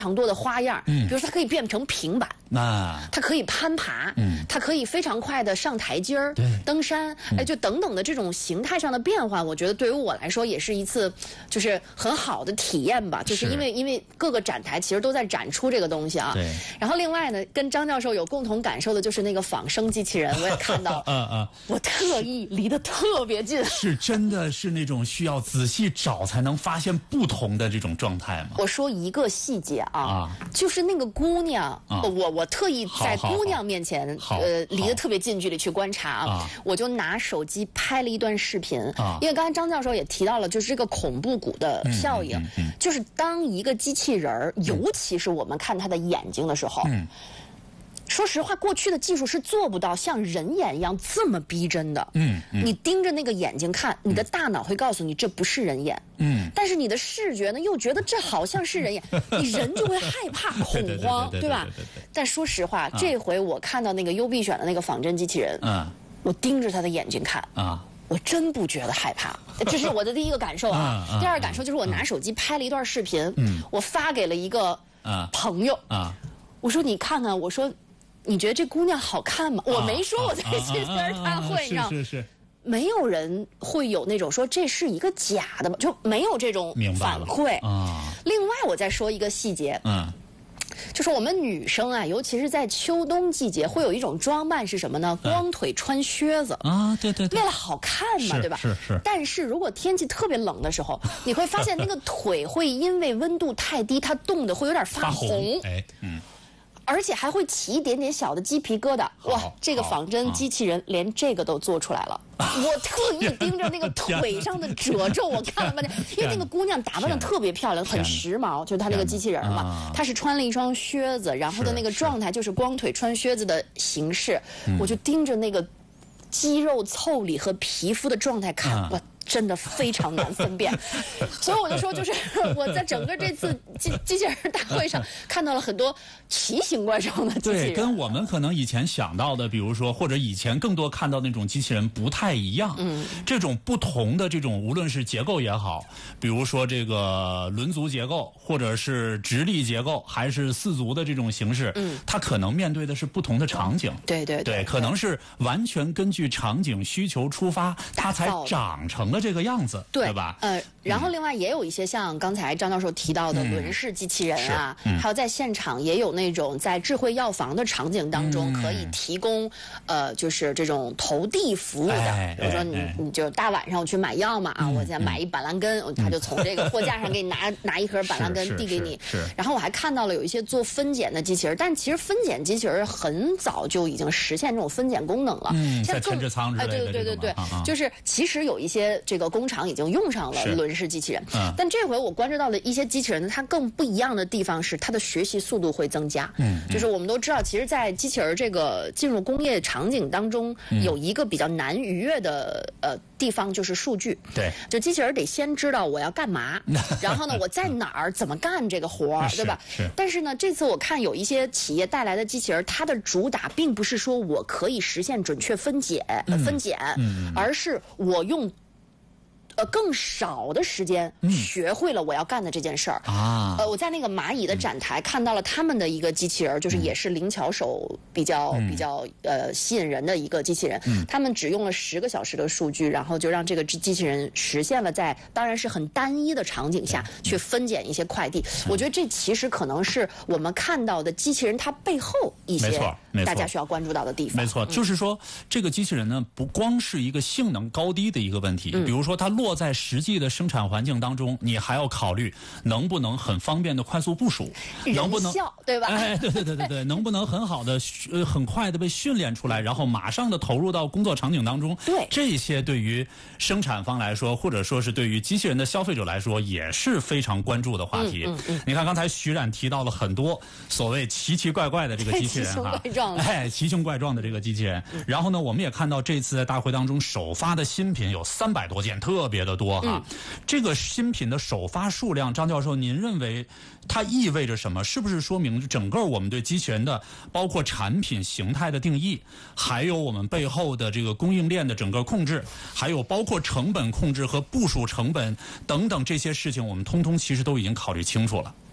常多的花样，比如说它可以变成平板，它可以攀爬，它可以非常快的上台阶儿、登山，就等等的这种形态上的变化，我觉得对于我来说也是一次就是很好的体验吧。就是因为各个展台其实都在展出这个东西啊。对。然后另外呢，跟张教授有共同感受的就是那个仿生机器人，我也看到，我特意离得特别近， 是真的是那种需要仔细找才能发现不同的这种状态吗？ 我说一个细节就是那个姑娘，我特意在姑娘面前，离得特别近距离去观察我就拿手机拍了一段视频，因为刚才张教授也提到了，就是这个恐怖谷的效应，就是当一个机器人尤其是我们看他的眼睛的时候，说实话，过去的技术是做不到像人眼一样这么逼真的。你盯着那个眼睛看，你的大脑会告诉你这不是人眼。但是你的视觉呢，又觉得这好像是人眼，你人就会害怕、恐慌，对吧？但说实话，这回我看到那个优必选的那个仿真机器人，我盯着他的眼睛看我真不觉得害怕，这是我的第一个感受啊。第二个感受就是我拿手机拍了一段视频，我发给了一个朋友我说你看看，我说。你觉得这姑娘好看吗？我没说我在机器人大会，你知道吗？是。没有人会有那种说这是一个假的吧，就没有这种反馈另外，我再说一个细节，就是我们女生啊，尤其是在秋冬季节，会有一种装扮是什么呢？光腿穿靴子对，为了好看嘛，对吧？ 是。 但是如果天气特别冷的时候，你会发现那个腿会因为温度太低，它冻得会有点发红。而且还会起一点点小的鸡皮疙瘩。哇，这个仿真机器人连这个都做出来了。我特意盯着那个腿上的褶皱，我看了半天，因为那个姑娘打扮的特别漂亮，很时髦，就是她那个机器人嘛，她是穿了一双靴子，然后的那个状态就是光腿穿靴子的形式，我就盯着那个肌肉腠理和皮肤的状态看，哇。真的非常难分辨，所以我就说，就是我在整个这次机器人大会上看到了很多奇形怪状的机器人。 对，跟我们可能以前想到的，比如说或者以前更多看到那种机器人不太一样。这种不同的这种，无论是结构也好，比如说这个轮足结构，或者是直立结构，还是四足的这种形式，它可能面对的是不同的场景。对，可能是完全根据场景需求出发，它才长成了这个样子，对吧？ 然后另外也有一些像刚才张教授提到的轮式机器人啊，还有在现场也有那种在智慧药房的场景当中可以提供就是这种投递服务的，比如说你就大晚上我去买药嘛我现在买一板蓝根，他就从这个货架上给你拿一盒板蓝根递给你。然后我还看到了有一些做分拣的机器人，但其实分拣机器人很早就已经实现这种分拣功能了。 在前置仓之类的对，就是其实有一些这个工厂已经用上了轮式机器人，但这回我关注到的一些机器人呢，它更不一样的地方是它的学习速度会增加。就是我们都知道，其实，在机器人这个进入工业场景当中，有一个比较难逾越的地方就是数据。 对， 就机器人得先知道我要干嘛，然后呢，我在哪儿怎么干这个活儿，对吧？但是呢，这次我看有一些企业带来的机器人，它的主打并不是说我可以实现准确分拣，而是我用更少的时间学会了我要干的这件事儿我在那个蚂蚁的展台看到了他们的一个机器人，就是也是灵巧手比较吸引人的一个机器人。他们只用了10个小时的数据，然后就让这个机器人实现了在当然是很单一的场景下去分拣一些快递。我觉得这其实可能是我们看到的机器人它背后一些大家需要关注到的地方。 没错，就是说这个机器人呢，不光是一个性能高低的一个问题，比如说它落在实际的生产环境当中，你还要考虑能不能很方便的快速部署，能不能对吧？ 对，能不能很好的很快的被训练出来，然后马上的投入到工作场景当中。 对， 这些对于生产方来说，或者说是对于机器人的消费者来说，也是非常关注的话题。你看刚才徐冉提到了很多所谓奇奇怪怪的这个机器人奇形怪状的这个机器人。然后呢，我们也看到这次在大会当中首发的新品有300多件，特别的多这个新品的首发数量，张教授您认为它意味着什么？是不是说明整个我们对机器人的包括产品形态的定义，还有我们背后的这个供应链的整个控制，还有包括成本控制和部署成本等等这些事情，我们通通其实都已经考虑清楚了。